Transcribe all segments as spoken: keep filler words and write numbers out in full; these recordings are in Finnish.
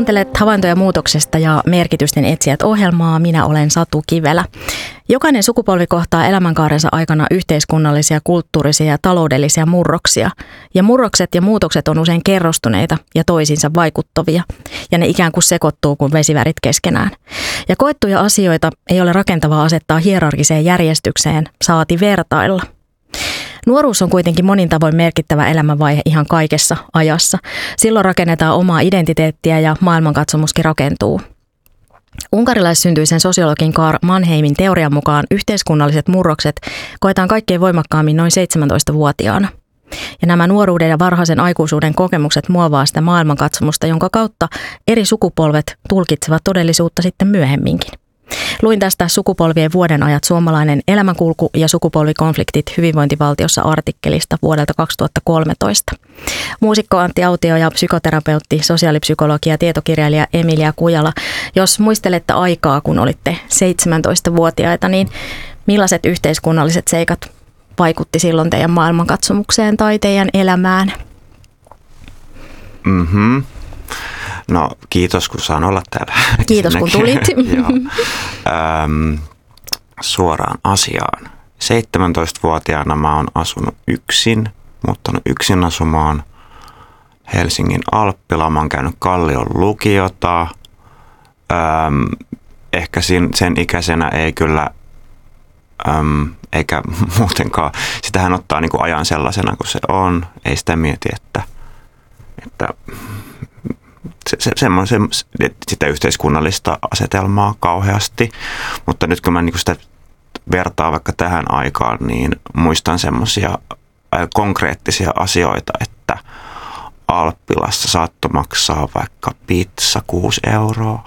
Kuuntelet Havaintoja muutoksesta ja merkitysten etsijät ohjelmaa. Minä olen Satu Kivelä. Jokainen sukupolvi kohtaa elämänkaarensa aikana yhteiskunnallisia, kulttuurisia ja taloudellisia murroksia. Ja murrokset ja muutokset on usein kerrostuneita ja toisiinsa vaikuttavia. Ja ne ikään kuin sekoittuu kuin vesivärit keskenään. Ja koettuja asioita ei ole rakentavaa asettaa hierarkiseen järjestykseen, saati vertailla. Nuoruus on kuitenkin monin tavoin merkittävä elämänvaihe ihan kaikessa ajassa. Silloin rakennetaan omaa identiteettiä ja maailmankatsomuskin rakentuu. Unkarilaissyntyisen sosiologin Karl Mannheimin teorian mukaan yhteiskunnalliset murrokset koetaan kaikkein voimakkaammin noin seitsemäntoistavuotiaana. Ja nämä nuoruuden ja varhaisen aikuisuuden kokemukset muovaa sitä maailmankatsomusta, jonka kautta eri sukupolvet tulkitsevat todellisuutta sitten myöhemminkin. Luin tästä Sukupolvien vuodenajat suomalainen elämänkulku ja sukupolvikonfliktit hyvinvointivaltiossa -artikkelista vuodelta kaksituhattakolmetoista. Muusikko Antti Autio ja psykoterapeutti, sosiaalipsykologi ja tietokirjailija Emilia Kujala. Jos muistelette aikaa, kun olitte seitsemäntoistavuotiaita, niin millaiset yhteiskunnalliset seikat vaikutti silloin teidän maailmankatsomukseen tai teidän elämään? Mhm. No kiitos, kun saan olla täällä. Kiitos, kun tulit. Öm, suoraan asiaan. seitsemäntoistavuotiaana mä oon asunut yksin, muuttanut yksin asumaan Helsingin Alppila. Mä oon käynyt Kallion lukiota. Öm, ehkä sen ikäisenä ei kyllä, öm, eikä muutenkaan. Sitähän ottaa niin kuin ajan sellaisena kuin se on. Ei sitä mieti, että... että Se, se, semmoinen, se, sitä yhteiskunnallista asetelmaa kauheasti, mutta nyt kun mä niin sitä vertaan vaikka tähän aikaan, niin muistan semmoisia konkreettisia asioita, että Alppilassa saattoi maksaa vaikka pizza kuusi euroa.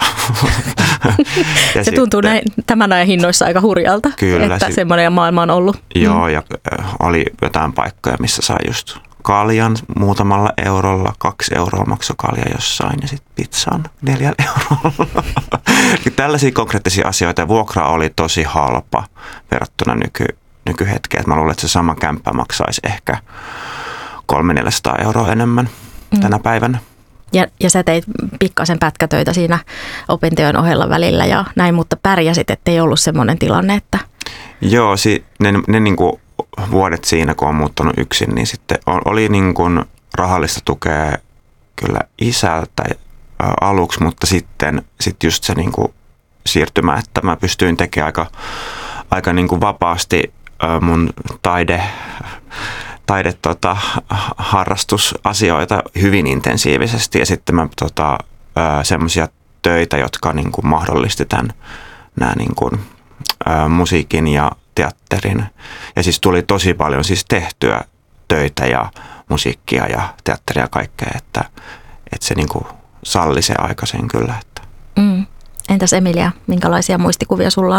Se sitten, tuntuu näin, tämän ajan hinnoissa aika hurjalta, kyllä, että sit, semmoinen maailma on ollut. Joo, ja oli jotain paikkoja, missä sai just kaljan muutamalla eurolla, kaksi euroa maksoi kalja jossain ja sitten pizzan neljällä eurolla. Tällaisia konkreettisia asioita. Vuokra oli tosi halpa verrattuna nyky, nykyhetkeen. Mä luulen, että se sama kämppä maksaisi ehkä kolme neljäsataa euroa enemmän mm. tänä päivänä. Ja, ja sä teit pikkasen pätkätöitä siinä opintojen ohella välillä ja näin, mutta pärjäsit, ettei ollut semmoinen tilanne, että... Joo, si, ne, ne niin kuin vuodet siinä, kun on muuttanut yksin, niin sitten oli niin kuin rahallista tukea kyllä isältä aluksi, mutta sitten sit just se niin kuin siirtymä, että mä pystyin tekemään aika, aika niin kuin vapaasti mun taide, taide tota, harrastusasioita hyvin intensiivisesti ja sitten mä tota, semmoisia töitä, jotka niin kuin mahdollisti tämän, nämä niin kuin, ä, musiikin ja teatterin. Ja siis tuli tosi paljon siis tehtyä töitä ja musiikkia ja teatteria ja kaikkea, että, että se niin kuin salli se aika sen kyllä. Että. Mm. Entäs Emilia, minkälaisia muistikuvia sulla on?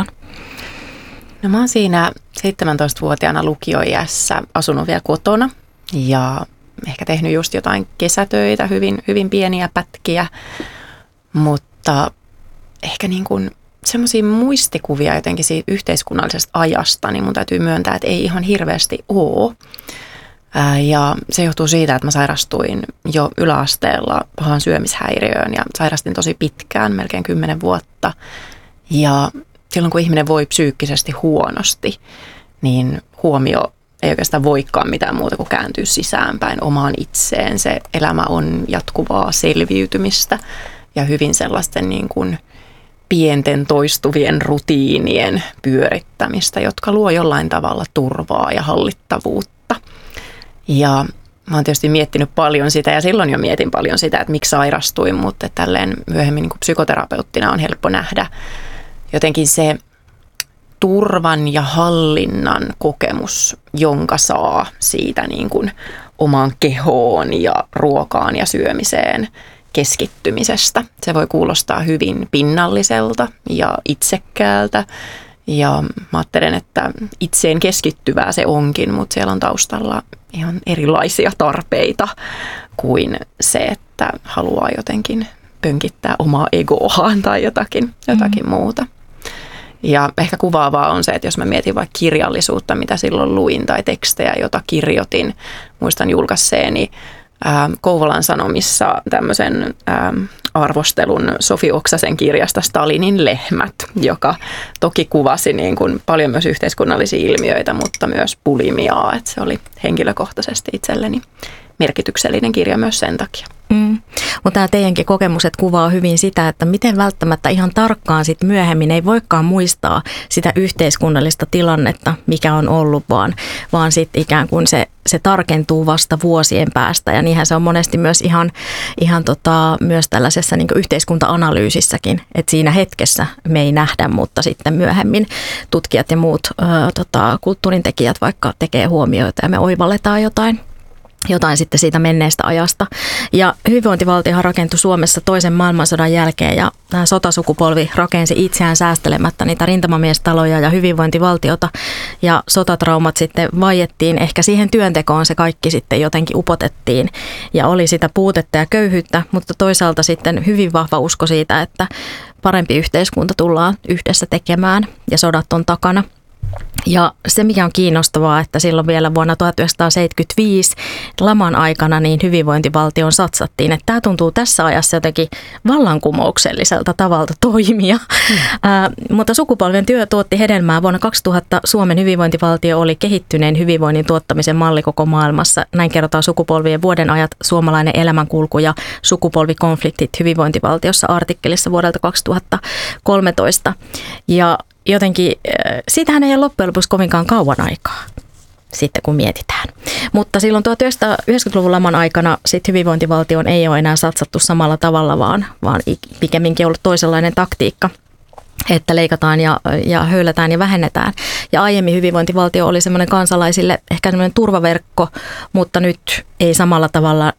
No mä oon siinä seitsemäntoistavuotiaana lukioiässä asunut vielä kotona ja ehkä tehnyt just jotain kesätöitä, hyvin, hyvin pieniä pätkiä, mutta ehkä niin kuin semmoisia muistikuvia jotenkin siitä yhteiskunnallisesta ajasta, niin mun täytyy myöntää, että ei ihan hirveästi ole. Ja se johtuu siitä, että mä sairastuin jo yläasteella pahaan syömishäiriöön ja sairastin tosi pitkään, melkein kymmenen vuotta. Ja silloin kun ihminen voi psyykkisesti huonosti, niin huomio ei oikeastaan voikaan mitään muuta kuin kääntyä sisäänpäin omaan itseen. Se elämä on jatkuvaa selviytymistä ja hyvin sellaisten niin kuin pienten toistuvien rutiinien pyörittämistä, jotka luo jollain tavalla turvaa ja hallittavuutta. Ja mä oon tietysti miettinyt paljon sitä ja silloin jo mietin paljon sitä, että miksi sairastuin, mutta tälleen myöhemmin niin kuin psykoterapeuttina on helppo nähdä jotenkin se turvan ja hallinnan kokemus, jonka saa siitä niin kuin omaan kehoon ja ruokaan ja syömiseen keskittymisestä. Se voi kuulostaa hyvin pinnalliselta ja itsekkäältä ja mä ajattelen, että itseen keskittyvää se onkin, mutta siellä on taustalla ihan erilaisia tarpeita kuin se, että haluaa jotenkin pönkittää omaa egoaan tai jotakin, jotakin mm. muuta. Ja ehkä kuvaavaa on se, että jos mä mietin vaikka kirjallisuutta, mitä silloin luin, tai tekstejä, jota kirjoitin, muistan julkaisseeni ää, Kouvolan Sanomissa tämmöisen ää, arvostelun Sofi Oksasen kirjasta Stalinin lehmät, joka toki kuvasi niin kuin paljon myös yhteiskunnallisia ilmiöitä, mutta myös bulimiaa. Että se oli henkilökohtaisesti itselleni merkityksellinen kirja myös sen takia. Mm. Mutta tämä teidänkin kokemukset kuvaa hyvin sitä, että miten välttämättä ihan tarkkaan sit myöhemmin ei voikaan muistaa sitä yhteiskunnallista tilannetta, mikä on ollut, vaan, vaan sitten ikään kuin se, se tarkentuu vasta vuosien päästä. Ja niinhän se on monesti myös ihan, ihan tota, myös tällaisessa niin kuin yhteiskunta-analyysissäkin, että siinä hetkessä me ei nähdä, mutta sitten myöhemmin tutkijat ja muut ö, tota, kulttuurintekijät vaikka tekee huomioita ja me oivalletaan jotain. jotain sitten siitä menneestä ajasta. Ja hyvinvointivaltiohan rakentui Suomessa toisen maailmansodan jälkeen ja tämä sotasukupolvi rakensi itseään säästelemättä niitä rintamamiestaloja ja hyvinvointivaltiota ja sotatraumat sitten vaiettiin. Ehkä siihen työntekoon se kaikki sitten jotenkin upotettiin ja oli sitä puutetta ja köyhyyttä, mutta toisaalta sitten hyvin vahva usko siitä, että parempi yhteiskunta tullaan yhdessä tekemään ja sodat on takana. Ja se, mikä on kiinnostavaa, että silloin vielä vuonna tuhatyhdeksänsataaseitsemänkymmentäviisi laman aikana niin hyvinvointivaltioon satsattiin. Että tämä tuntuu tässä ajassa jotenkin vallankumoukselliselta tavalta toimia. Mm. Äh, mutta sukupolven työ tuotti hedelmää. Vuonna kaksituhatta Suomen hyvinvointivaltio oli kehittyneen hyvinvoinnin tuottamisen malli koko maailmassa. Näin kerrotaan Sukupolvien vuoden ajat suomalainen elämänkulku ja sukupolvikonfliktit hyvinvointivaltiossa artikkelissa vuodelta kaksituhattakolmetoista. Ja jotenkin siitähän ei ole loppujen lopuksi kovinkaan kauan aikaa sitten, kun mietitään. Mutta silloin tuhatyhdeksänsataayhdeksänkymmentäluvun laman aikana sit hyvinvointivaltioon ei ole enää satsattu samalla tavalla, vaan, vaan pikemminkin ollut toisenlainen taktiikka, että leikataan ja, ja höylätään ja vähennetään. Ja aiemmin hyvinvointivaltio oli semmoinen kansalaisille ehkä semmoinen turvaverkko, mutta nyt ei samalla tavalla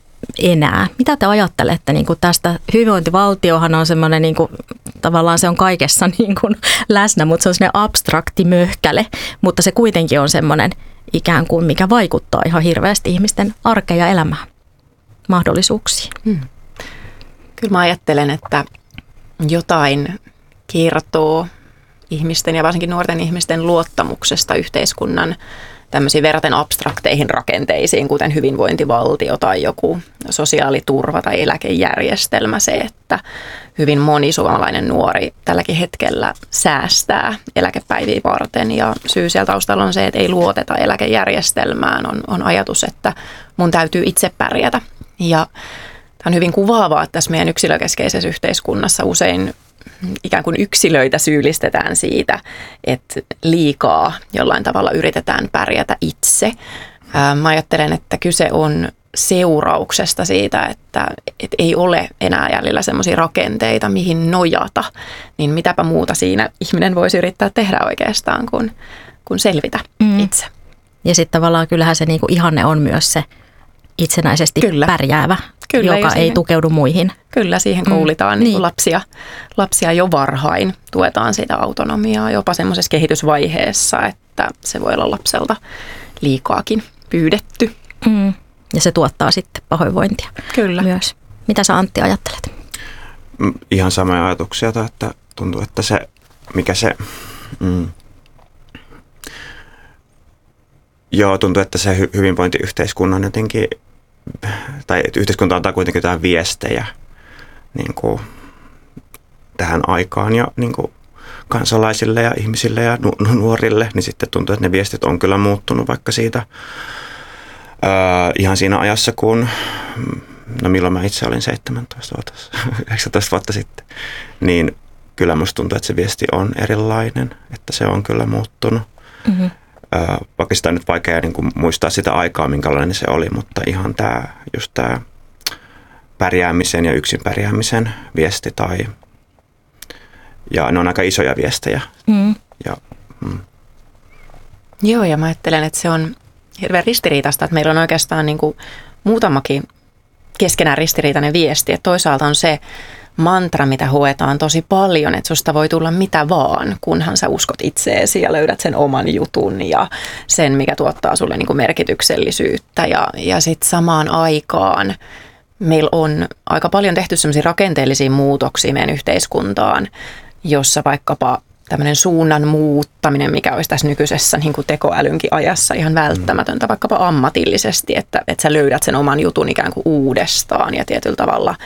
enää. Mitä te ajattelette niin kuin tästä? Hyvinvointivaltiohan on semmoinen, niin kuin, tavallaan se on kaikessa niin kuin läsnä, mutta se on semmoinen abstrakti möhkäle, mutta se kuitenkin on semmoinen ikään kuin, mikä vaikuttaa ihan hirveästi ihmisten arkeen ja elämään, mahdollisuuksiin. Hmm. Kyllä mä ajattelen, että jotain kertoo ihmisten ja varsinkin nuorten ihmisten luottamuksesta yhteiskunnan tämmöisiin verraten abstrakteihin rakenteisiin, kuten hyvinvointivaltio tai joku sosiaaliturva tai eläkejärjestelmä, se, että hyvin moni suomalainen nuori tälläkin hetkellä säästää eläkepäiviä varten ja syy siellä taustalla on se, että ei luoteta eläkejärjestelmään, on, on ajatus, että mun täytyy itse pärjätä ja tämä on hyvin kuvaavaa, että tässä meidän yksilökeskeisessä yhteiskunnassa usein ikään kuin yksilöitä syyllistetään siitä, että liikaa jollain tavalla yritetään pärjätä itse. Mä ajattelen, että kyse on seurauksesta siitä, että, että ei ole enää jäljellä semmoisia rakenteita, mihin nojata, niin mitäpä muuta siinä ihminen voisi yrittää tehdä oikeastaan kuin, kuin selvitä mm. itse. Ja sitten tavallaan kyllähän se niinku ihanne on myös se itsenäisesti Kyllä. pärjäävä, Kyllä, joka siihen, ei tukeudu muihin. Kyllä, siihen koulitaan mm, niin. Niin lapsia, lapsia jo varhain, tuetaan sitä autonomiaa jopa semmoisessa kehitysvaiheessa, että se voi olla lapselta liikaakin pyydetty. Mm. Ja se tuottaa sitten pahoinvointia Kyllä. myös. Mitä sä Antti ajattelet? Ihan samoja ajatuksia, että tuntuu, että se, mikä se... Mm, joo, tuntuu, että se hyvinvointiyhteiskunnan jotenkin... tai yhteiskunta antaa kuitenkin jotain viestejä niin kuin, tähän aikaan ja niin kuin, kansalaisille ja ihmisille ja nu- nuorille, niin sitten tuntuu, että ne viestit on kyllä muuttunut vaikka siitä ää, ihan siinä ajassa, kun, no milloin mä itse olin seitsemäntoista vuotta, yhdeksäntoista vuotta sitten, niin kyllä musta tuntuu, että se viesti on erilainen, että se on kyllä muuttunut. Mm-hmm. Vaikka sitä on nyt vaikea niin kuin muistaa sitä aikaa, minkälainen se oli, mutta ihan tämä, just tämä pärjäämisen ja yksin pärjäämisen viesti tai, ja ne on aika isoja viestejä. Mm. Ja, mm. Joo, ja mä ajattelen, että se on hirveän ristiriitaista, että meillä on oikeastaan niin kuin muutamakin keskenään ristiriitainen viesti, että toisaalta on se mantra, mitä hoetaan tosi paljon, että susta voi tulla mitä vaan, kunhan sä uskot itseesi ja löydät sen oman jutun ja sen, mikä tuottaa sulle niin kuin merkityksellisyyttä. Ja, ja sitten samaan aikaan meillä on aika paljon tehty sellaisia rakenteellisia muutoksia meidän yhteiskuntaan, jossa vaikkapa tämmöinen suunnan muuttaminen, mikä olisi tässä nykyisessä niin kuin tekoälynkin ajassa ihan välttämätöntä, vaikkapa ammatillisesti, että, että sä löydät sen oman jutun ikään kuin uudestaan ja tietyllä tavalla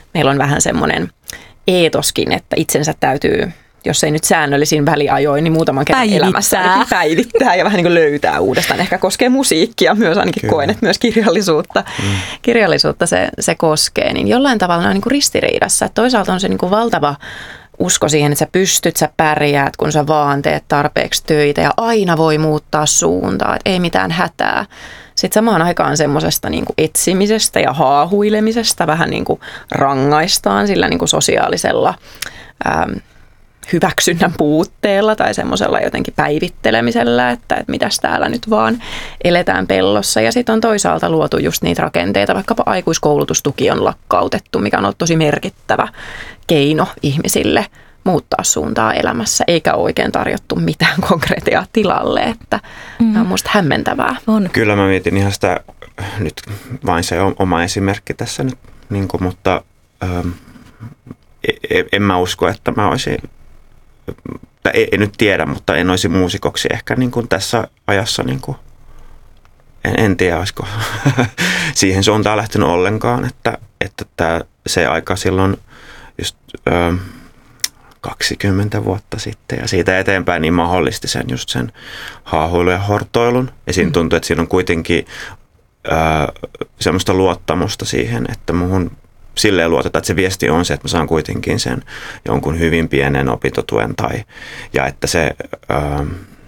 meillä on vähän semmoinen eetoskin, että itsensä täytyy, jos ei nyt säännöllisin väliajoin, niin muutaman kerran päivittää. elämässä ainakin päivittää ja vähän niin kuin löytää uudestaan. Ehkä koskee musiikkia myös, ainakin Kyllä. koen, että myös kirjallisuutta, mm. kirjallisuutta se, se koskee. Niin jollain tavalla ne on niin kuin ristiriidassa. Että toisaalta on se niin kuin valtava usko siihen, että sä pystyt, sä pärjäät, kun sä vaan teet tarpeeksi töitä ja aina voi muuttaa suuntaa, että ei mitään hätää. Sitten samaan aikaan semmoisesta niin kuin etsimisestä ja haahuilemisesta vähän niin kuin rangaistaan sillä niin kuin sosiaalisella ähm, hyväksynnän puutteella tai semmoisella jotenkin päivittelemisellä, että, että mitäs täällä nyt vaan eletään pellossa. Ja sitten on toisaalta luotu just niitä rakenteita, vaikkapa aikuiskoulutustuki on lakkautettu, mikä on ollut tosi merkittävä keino ihmisille muuttaa suuntaa elämässä, eikä oikein tarjottu mitään konkreettia tilalle, että mm. on musta hämmentävää. On. Kyllä mä mietin ihan sitä, nyt vain se oma esimerkki tässä nyt, niin kuin, mutta ähm, en, en mä usko, että mä olisin, tai en nyt tiedä, mutta en olisi muusikoksi ehkä niin kuin tässä ajassa, niin kuin, en, en tiedä, olisiko siihen suuntaan lähtenyt ollenkaan, että, että tämä, se aika silloin just ähm, kaksikymmentä vuotta sitten ja siitä eteenpäin niin mahdollisti sen just sen haahuilun ja hortoilun. Ja siinä tuntuu, että siinä on kuitenkin ää, semmoista luottamusta siihen, että muuhun silleen luotetaan, että se viesti on se, että mä saan kuitenkin sen jonkun hyvin pienen opintotuen tai, ja että se, ää,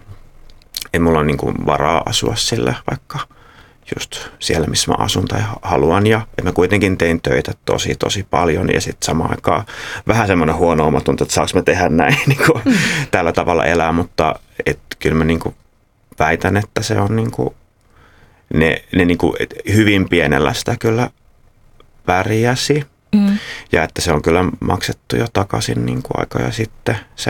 ei mulla ole niin kuin varaa asua sille vaikka just siellä, missä mä asun tai haluan. Ja mä kuitenkin tein töitä tosi, tosi paljon ja sitten samaan aikaan vähän semmoinen huono omatunto, että saanko mä tehdä näin niin kuin, mm. tällä tavalla elää. Mutta et, kyllä mä niin kuin väitän, että se on niin kuin, ne, ne niin kuin, hyvin pienellä sitä kyllä pärjäsi. Mm. Ja että se on kyllä maksettu jo takaisin niin kuin aikoja sitten se.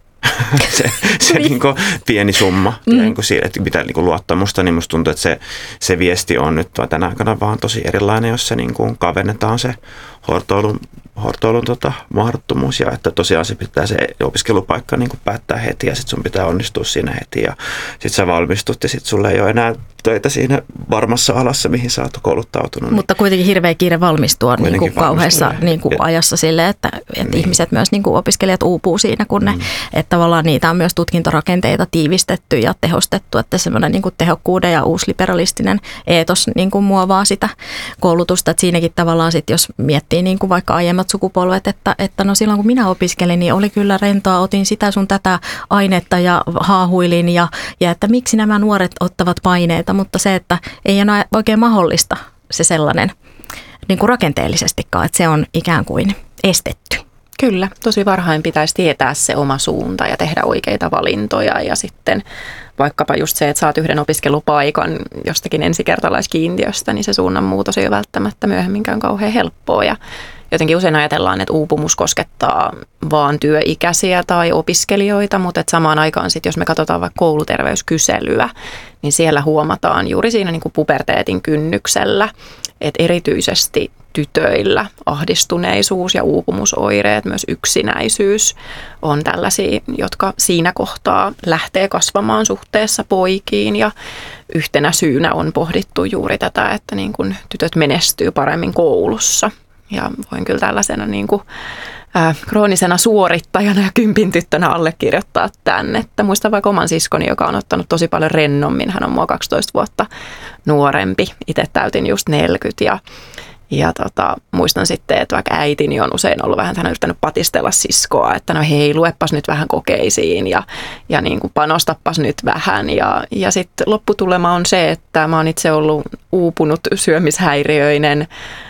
se se niin kuin pieni summa, mm. ja niin kuin siitä, että pitää niin kuin luottamusta, niin musta tuntuu, että se, se viesti on nyt tänä aikana vaan tosi erilainen, jos se niin kuin kavennetaan se hortoilun, hortoilun tota, mahdottomuus, ja että tosiaan se pitää se opiskelupaikka niin kuin päättää heti, ja sitten sun pitää onnistua siinä heti, ja sitten sä valmistut, ja sitten sulla ei ole enää töitä siinä varmassa alassa, mihin sä oot kouluttautunut. Mutta kuitenkin hirveä kiire valmistua niin kuin kauheassa niin kuin ajassa sille, että, että niin. ihmiset myös niin kuin opiskelijat uupuu siinä, kun ne, mm. että tavallaan niitä on myös tutkintorakenteita tiivistetty ja tehostettu, että semmoinen niin kuin tehokkuuden ja uusliberalistinen eetos niin kuin muovaa sitä koulutusta, että siinäkin tavallaan sitten, jos miettii niin kuin vaikka aiemmat sukupolvet, että, että no silloin kun minä opiskelin, niin oli kyllä rentoa, otin sitä sun tätä ainetta ja haahuilin ja, ja että miksi nämä nuoret ottavat paineita, mutta se, että ei ole oikein mahdollista se sellainen niin kuin rakenteellisestikaan, että se on ikään kuin estetty. Kyllä, tosi varhain pitäisi tietää se oma suunta ja tehdä oikeita valintoja ja sitten vaikkapa just se, että saat yhden opiskelupaikan jostakin ensikertalaiskiintiöstä, niin se suunnanmuutos ei ole välttämättä myöhemminkään kauhean helppoa ja jotenkin usein ajatellaan, että uupumus koskettaa vaan työikäisiä tai opiskelijoita, mutta että samaan aikaan sitten, jos me katsotaan vaikka kouluterveyskyselyä, niin siellä huomataan juuri siinä niin kuin puberteetin kynnyksellä, että erityisesti tytöillä ahdistuneisuus ja uupumusoireet, myös yksinäisyys on tällaisia, jotka siinä kohtaa lähtee kasvamaan suhteessa poikiin ja yhtenä syynä on pohdittu juuri tätä, että niin kuin tytöt menestyy paremmin koulussa. Ja voin kyllä tällaisena niin kuin, ää, kroonisena suorittajana ja kympin tyttönä allekirjoittaa tämän. Että muistan vaikka oman siskoni, joka on ottanut tosi paljon rennommin. Hän on mua kaksitoista vuotta nuorempi. Itse täytin just neljäkymmentä ja, ja tota, muistan sitten, että vaikka äitini on usein ollut vähän, hän on yrittänyt patistella siskoa, että no hei, luepas nyt vähän kokeisiin ja, ja niin kuin panostappas nyt vähän. Ja, ja sitten lopputulema on se, että mä oon itse ollut uupunut syömishäiriöinen,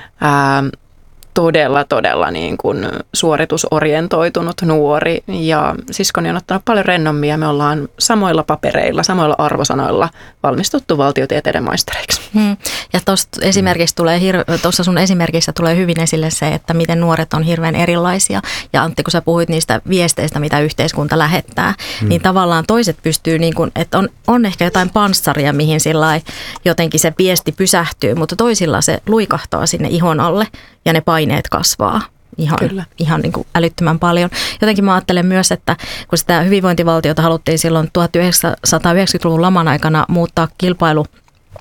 ää, todella, todella niin kuin suoritusorientoitunut nuori ja siskoni on ottanut paljon rennommin ja me ollaan samoilla papereilla, samoilla arvosanoilla valmistuttu valtiotieteiden maistereiksi. Hmm. Ja tuossa esimerkiksi tulee, tuossa sun esimerkissä tulee hyvin esille se, että miten nuoret on hirveän erilaisia ja Antti, kun sä puhuit niistä viesteistä, mitä yhteiskunta lähettää, hmm. niin tavallaan toiset pystyy, niin kuin, että on, on ehkä jotain panssaria, mihin sillai jotenkin se viesti pysähtyy, mutta toisilla se luikahtaa sinne ihon alle ja ne paineet kasvaa ihan, ihan niin kuin älyttömän paljon. Jotenkin mä ajattelen myös, että kun sitä hyvinvointivaltiota haluttiin silloin tuhatyhdeksänsataayhdeksänkymmentäluvun laman aikana muuttaa kilpailu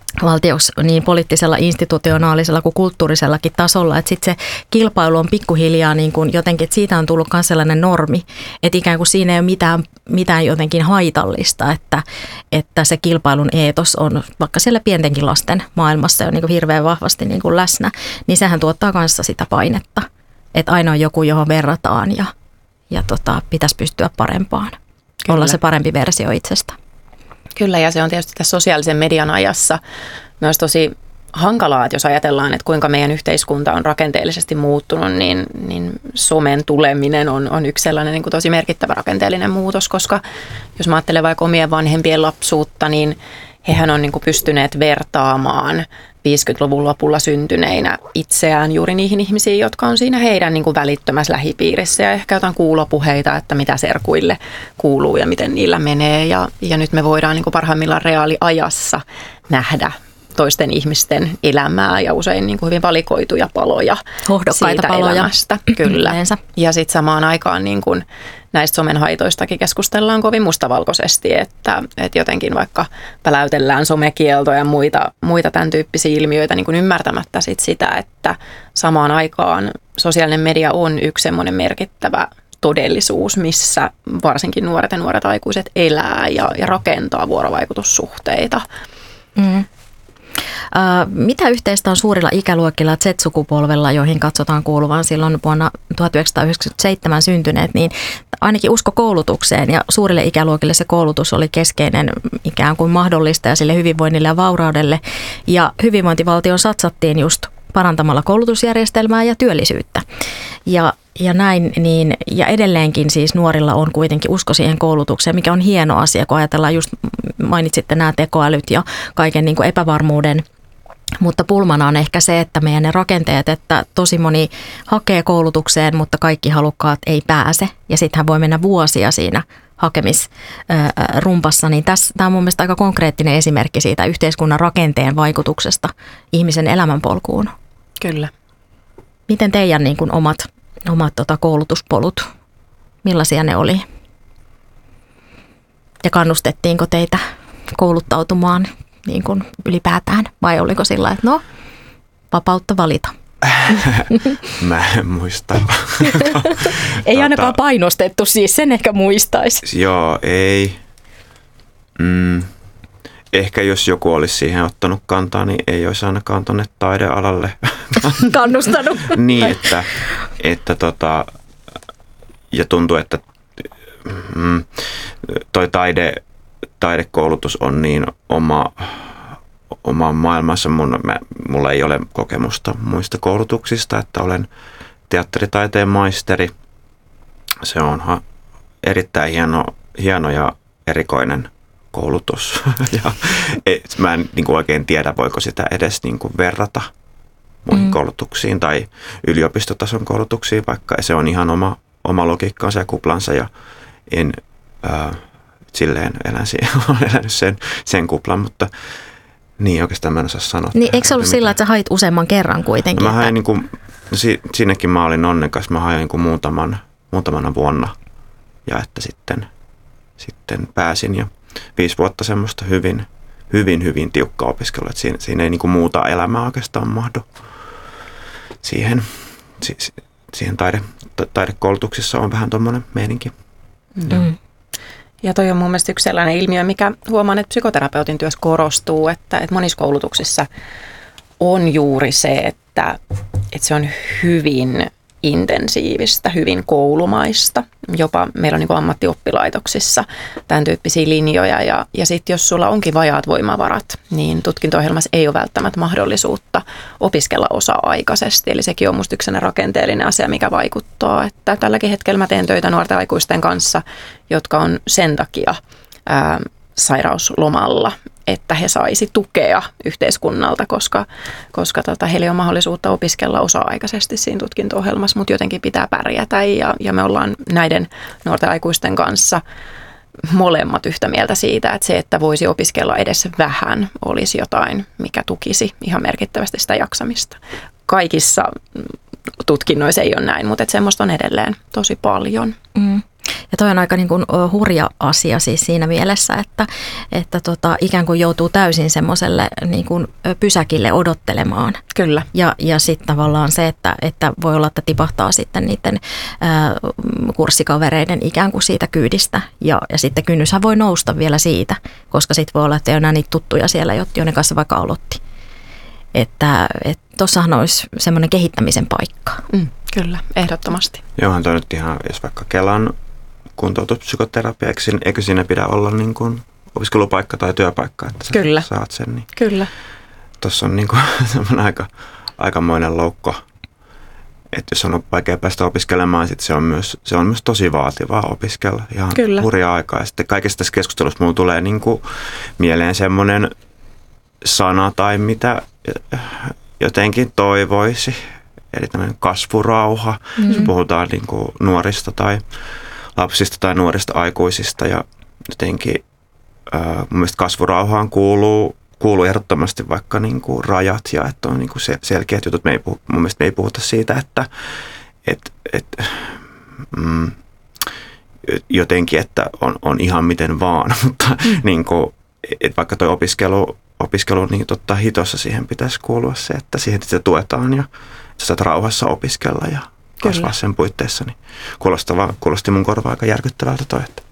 valtioksi niin poliittisella, institutionaalisella kuin kulttuurisellakin tasolla, että sitten se kilpailu on pikkuhiljaa niin kuin jotenkin, että siitä on tullut myös sellainen normi, että ikään kuin siinä ei ole mitään, mitään jotenkin haitallista, että, että se kilpailun eetos on vaikka siellä pientenkin lasten maailmassa jo niin kuin hirveän vahvasti niin kuin läsnä, niin sehän tuottaa kanssa sitä painetta, että aina on joku, johon verrataan ja, ja tota, pitäisi pystyä parempaan, Kyllä. olla se parempi versio itsestä. Kyllä, ja se on tietysti tässä sosiaalisen median ajassa myös tosi hankalaa, että jos ajatellaan, että kuinka meidän yhteiskunta on rakenteellisesti muuttunut, niin, niin somen tuleminen on, on yksi sellainen niin kuin tosi merkittävä rakenteellinen muutos, koska jos mä ajattelen vaikka omien vanhempien lapsuutta, niin hehän on niin kuin pystyneet vertaamaan viisikymmentäluvun lopulla syntyneinä itseään juuri niihin ihmisiin, jotka on siinä heidän niin kuin välittömässä lähipiirissä ja ehkä jotain kuulopuheita, että mitä serkuille kuuluu ja miten niillä menee. Ja, ja nyt me voidaan niin kuin parhaimmillaan reaaliajassa nähdä toisten ihmisten elämää ja usein niin kuin hyvin valikoituja paloja Hohdokkaita siitä paloja. elämästä. Kyllä. Yleensä. Ja sitten samaan aikaan niin kuin näistä somen haitoistakin keskustellaan kovin mustavalkoisesti, että, että jotenkin vaikka päläytellään somekieltoja ja muita, muita tämän tyyppisiä ilmiöitä niin kuin ymmärtämättä sit sitä, että samaan aikaan sosiaalinen media on yksi semmoinen merkittävä todellisuus, missä varsinkin nuoret ja nuoret aikuiset elää ja, ja rakentaa vuorovaikutussuhteita. Mm. Mitä yhteistä on suurilla ikäluokilla Z-sukupolvella, joihin katsotaan kuuluvan silloin vuonna tuhatyhdeksänsataayhdeksänkymmentäseitsemän syntyneet, niin ainakin usko koulutukseen ja suurille ikäluokille se koulutus oli keskeinen ikään kuin mahdollistaja sille hyvinvoinnille ja vauraudelle. Ja hyvinvointivaltioon satsattiin just parantamalla koulutusjärjestelmää ja työllisyyttä. Ja Ja näin, niin, ja edelleenkin siis nuorilla on kuitenkin usko siihen koulutukseen, mikä on hieno asia, kun ajatellaan just, mainitsitte nämä tekoälyt ja kaiken niin kuin epävarmuuden. Mutta pulmana on ehkä se, että meidän ne rakenteet, että tosi moni hakee koulutukseen, mutta kaikki halukkaat ei pääse. Ja sittenhän voi mennä vuosia siinä hakemisrumpassa. Niin tässä, tämä on mun mielestä aika konkreettinen esimerkki siitä yhteiskunnan rakenteen vaikutuksesta ihmisen elämänpolkuun. Kyllä. Miten teidän niin kuin omat... omat tota, koulutuspolut, millaisia ne oli? Ja kannustettiinko teitä kouluttautumaan niin kuin ylipäätään? Vai oliko sillä, että no, vapautta valita? Mä en muista. Ei tota, ainakaan painostettu, siis sen ehkä muistaisi. Joo, ei. Mm. Ehkä jos joku olisi siihen ottanut kantaa, niin ei olisi ainakaan tuonne taidealalle kannustanut. Niin, että, että tota, ja tuntuu, että mm, toi taide, taidekoulutus on niin oma, oma maailmassa. Mun, mä, mulla ei ole kokemusta muista koulutuksista, että olen teatteritaiteen maisteri. Se on ha, erittäin hieno, hieno ja erikoinen koulutus. ja et, mä en niin kuin oikein tiedä, voiko sitä edes niin kuin verrata muihin mm. koulutuksiin tai yliopistotason koulutuksiin, vaikka se on ihan oma, oma logiikkansa ja kuplansa ja en äh, silleen elän, olen elänyt sen, sen kuplan, mutta niin oikeastaan mä en osaa sanoa. Niin, eikö se ollut sillä, että sä hait useamman kerran kuitenkin? No, mä hain niin kuin, si, sinnekin mä olin onnekas, mä hain niin kuin muutaman, muutamana vuonna ja että sitten, sitten pääsin ja viisi vuotta semmoista hyvin, hyvin, hyvin tiukkaa opiskelua, että siinä, siinä ei niin kuin muuta elämää oikeastaan mahdu siihen, si, siihen taide, taidekoulutuksissa on vähän tuommoinen meininki. Mm. Ja toi on mun mielestä yksi sellainen ilmiö, mikä huomaan, että psykoterapeutin työssä korostuu, että, että monissa koulutuksissa on juuri se, että, että se on hyvin intensiivistä, hyvin koulumaista. Jopa meillä on niin kuin ammattioppilaitoksissa tämän tyyppisiä linjoja. Ja, ja sitten jos sulla onkin vajaat voimavarat, niin tutkinto-ohjelmassa ei ole välttämättä mahdollisuutta opiskella osa-aikaisesti. Eli sekin on musta yksi rakenteellinen asia, mikä vaikuttaa. Että tälläkin hetkellä mä teen töitä nuorten aikuisten kanssa, jotka on sen takia ää, sairauslomalla, että he saisi tukea yhteiskunnalta, koska, koska tota, heillä on mahdollisuutta opiskella osa-aikaisesti siinä tutkinto-ohjelmassa, mutta jotenkin pitää pärjätä ja, ja me ollaan näiden nuorten aikuisten kanssa molemmat yhtä mieltä siitä, että se, että voisi opiskella edes vähän, olisi jotain, mikä tukisi ihan merkittävästi sitä jaksamista. Kaikissa tutkinnoissa ei ole näin, mutta että semmoista on edelleen tosi paljon. Mm. Ja toi on aika niin kuin hurja asia siis siinä mielessä, että, että tota, ikään kuin joutuu täysin semmoiselle niin kuin pysäkille odottelemaan. Kyllä. Ja, ja sitten tavallaan se, että, että voi olla, että tipahtaa sitten niiden ää, kurssikavereiden ikään kuin siitä kyydistä. Ja, ja sitten kynnyshän voi nousta vielä siitä, koska sitten voi olla, että ei ole enää niitä tuttuja siellä, joiden kanssa vaikka aloitti. Että tuossahan olisi semmoinen kehittämisen paikka. Mm, kyllä, ehdottomasti. Johan toi nyt ihan, jos vaikka Kelan kuntoutuspsykoterapia, eikö siinä, eikö siinä pidä olla niin kuin opiskelupaikka tai työpaikka, että sä kyllä. saat sen. Niin kyllä. Tuossa on niin kuin semmoinen aika, aikamoinen loukko, että jos on vaikea päästä opiskelemaan, sit se, on myös, se on myös tosi vaativaa opiskella ihan kyllä. hurjaa aikaa. Ja sitten kaikesta tässä keskustelussa minulle tulee niin kuin mieleen semmoinen sana tai mitä jotenkin toivoisi, eli tämmöinen kasvurauha, mm-hmm. jos puhutaan niin kuin nuorista tai lapsista tai nuorista aikuisista. Ja jotenkin äh, mun mielestä kasvurauhaan kuuluu, kuuluu ehdottomasti vaikka niin kuin rajat ja että on niin kuin selkeät jutut. Me ei puhu, mun mielestä me ei puhuta siitä, että et, et, mm, jotenkin, että on, on ihan miten vaan, mutta mm. niin kuin, et vaikka toi opiskelu Opiskelu, niin totta hitossa siihen pitäisi kuulua se, että siihen sitä tuetaan ja sä saat rauhassa opiskella ja kasvaa Kyllä. sen puitteissa. Niin kuulosti mun korvaa aika järkyttävältä toi, että,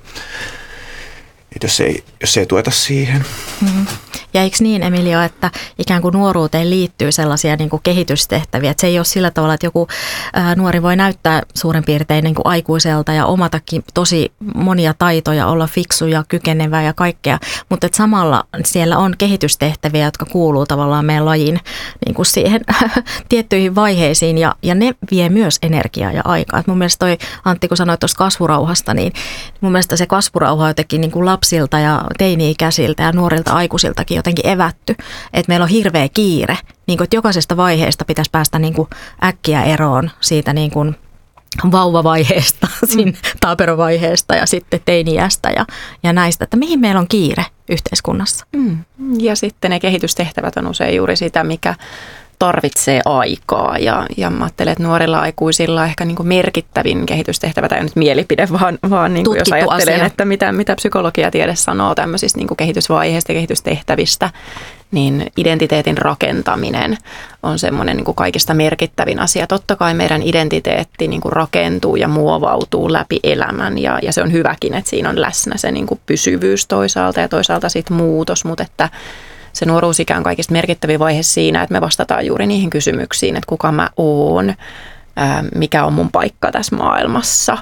että jos, ei, jos ei tueta siihen. Mm-hmm. Ja eikö niin, Emilia, että ikään kuin nuoruuteen liittyy sellaisia niin kuin kehitystehtäviä, että se ei ole sillä tavalla, että joku ää, nuori voi näyttää suurin piirtein niin kuin aikuiselta ja omatakin tosi monia taitoja, olla fiksu ja kykenevä ja kaikkea, mutta että samalla siellä on kehitystehtäviä, jotka kuuluu tavallaan meidän lajin niin kuin siihen tiettyihin vaiheisiin ja, ja ne vie myös energiaa ja aikaa. Et mun mielestä toi Antti, kun sanoit tuosta kasvurauhasta, niin mun mielestä se kasvurauha on jotenkin niin kuin lapsilta ja teini-ikäisiltä ja nuorilta aikuisiltakin jotenkin evätty, että meillä on hirveä kiire, niin kuin, että jokaisesta vaiheesta pitäisi päästä niin kuin äkkiä eroon siitä niin kuin vauvavaiheesta, mm. taaperovaiheesta ja sitten teini-iästä ja, ja näistä, että mihin meillä on kiire yhteiskunnassa. Mm. Ja sitten ne kehitystehtävät on usein juuri sitä, mikä tarvitsee aikaa ja, ja mä ajattelen, että nuorilla aikuisilla ehkä niin kuin merkittävin kehitystehtävä, tai nyt mielipide, vaan, vaan niin kuin jos ajattelen, asia. että mitä, mitä psykologiatiede sanoo tämmöisistä niin kuin kehitysvaiheista ja kehitystehtävistä, niin identiteetin rakentaminen on semmoinen niin kuin kaikista merkittävin asia. Totta kai meidän identiteetti niin kuin rakentuu ja muovautuu läpi elämän ja, ja se on hyväkin, että siinä on läsnä se niin kuin pysyvyys toisaalta ja toisaalta sitten muutos, mutta että se nuoruusikä on kaikista merkittävin vaihe siinä, että me vastataan juuri niihin kysymyksiin, että kuka mä oon, mikä on mun paikka tässä maailmassa.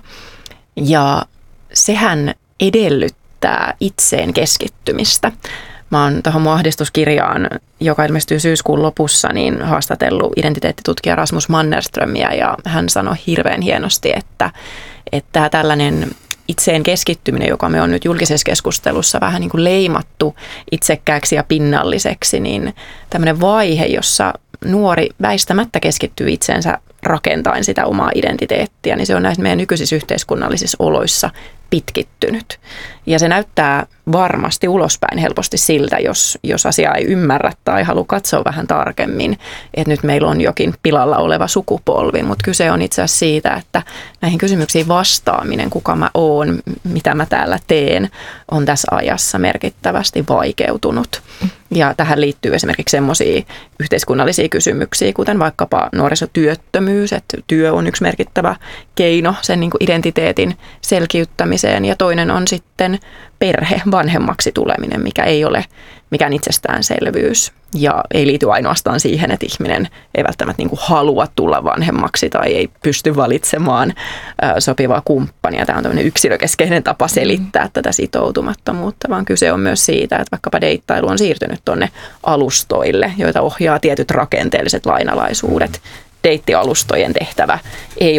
Ja sehän edellyttää itseen keskittymistä. Mä oon tuohon mun ahdistuskirjaan, joka ilmestyy syyskuun lopussa, niin haastatellut identiteettitutkija Rasmus Mannerströmiä ja hän sanoi hirveän hienosti, että, että tällainen itseen keskittyminen, joka me on nyt julkisessa keskustelussa vähän niin kuin leimattu itsekkääksi ja pinnalliseksi, niin tämmöinen vaihe, jossa nuori väistämättä keskittyy itseensä rakentaen sitä omaa identiteettiä, niin se on näissä meidän nykyisissä yhteiskunnallisissa oloissa pitkittynyt. Ja se näyttää varmasti ulospäin helposti siltä, jos, jos asiaa ei ymmärrä tai halua katsoa vähän tarkemmin, että nyt meillä on jokin pilalla oleva sukupolvi, mutta kyse on itse asiassa siitä, että näihin kysymyksiin vastaaminen, kuka mä oon, mitä mä täällä teen, on tässä ajassa merkittävästi vaikeutunut. Ja tähän liittyy esimerkiksi semmoisia yhteiskunnallisia kysymyksiä, kuten vaikkapa nuorisotyöttömyys, että työ on yksi merkittävä keino sen niin kuin identiteetin selkiyttämiseen ja toinen on sitten perhe, vanhemmaksi tuleminen, mikä ei ole mikään itsestäänselvyys ja ei liity ainoastaan siihen, että ihminen ei välttämättä niin kuin halua tulla vanhemmaksi tai ei pysty valitsemaan sopivaa kumppania. Tämä on tämmöinen yksilökeskeinen tapa selittää mm. tätä sitoutumattomuutta, vaan kyse on myös siitä, että vaikkapa deittailu on siirtynyt tuonne alustoille, joita ohjaa tietyt rakenteelliset lainalaisuudet. Deittialustojen tehtävä ei